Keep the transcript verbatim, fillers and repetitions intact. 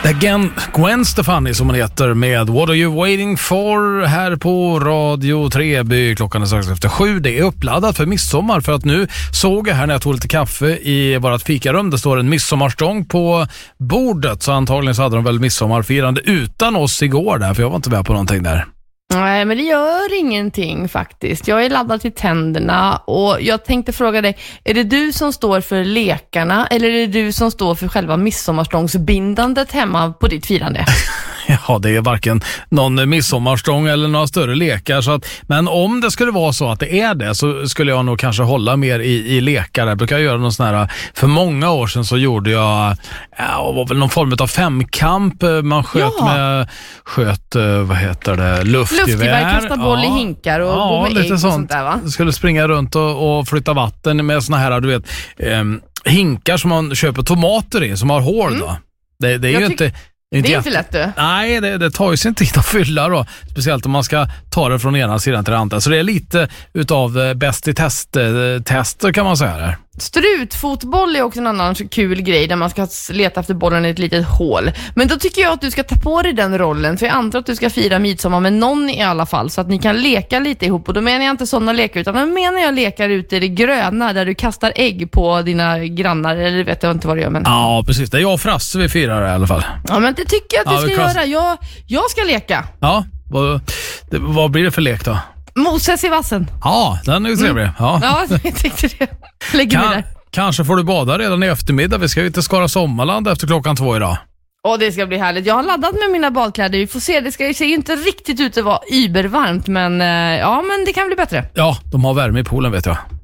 Det är Gwen, Gwen Stefani som hon heter med What Are You Waiting For här på Radio Treby. Klockan är strax efter sju. Det är uppladdat för midsommar, för att nu såg jag här när jag tog lite kaffe i vårt fikarum. Det står en midsommarstång på bordet, så antagligen så hade de väl midsommarfirande utan oss igår där, för jag var inte med på någonting där. Nej, men det gör ingenting faktiskt. Jag är laddad till tänderna och jag tänkte fråga dig, är det du som står för lekarna eller är det du som står för själva midsommarstångsbindandet hemma på ditt firande? Ja, det är varken någon midsommarstång eller några större lekar. Så att, men om det skulle vara så att det är det, så skulle jag nog kanske hålla mer i, i lekar. Jag brukar göra någon sån här, för många år sedan så gjorde jag ja, var väl någon form av femkamp. Man sköt ja. med, sköt, vad heter det, luftgevär. Luftgevär, kasta boll ja. i hinkar och ja, gå med lite ägg och sånt. sånt där, va? Skulle springa runt och, och flytta vatten med såna här, du vet, eh, hinkar som man köper tomater i, som har hål då. Mm. Det, det är jag ju inte... Det är inte lätt du. Nej, det, det tar ju sin tid att fylla då. Speciellt om man ska ta det från ena sidan till den andra. Så det är lite utav bäst i test, tester kan man säga där. Strutfotboll är också en annan kul grej där man ska leta efter bollen i ett litet hål. Men då tycker jag att du ska ta på dig den rollen, för jag antar att du ska fira midsommar med någon i alla fall, så att ni kan leka lite ihop. Och då menar jag inte sådana lekar, utan då menar jag lekar ute i det gröna där du kastar ägg på dina grannar, eller vet jag inte vad du gör. Men... Ja, precis. Det är jag och Frasse vi firar det, i alla fall. Ja, men det tycker jag att du ja, ska kast... göra. Jag, jag ska leka. Ja, vad, det, vad blir det för lek då? Moses i vassen. Ja, den är ju trevlig. Mm. Ja. ja, jag tyckte det. Lägger kan, där. Kanske får du bada redan i eftermiddag. Vi ska ju till Skara Sommarland efter klockan två idag. Åh, det ska bli härligt. Jag har laddat med mina badkläder. Vi får se. Det ska se inte riktigt ut att vara ybervarmt, men ja, men det kan bli bättre. Ja, de har värme i poolen, vet jag.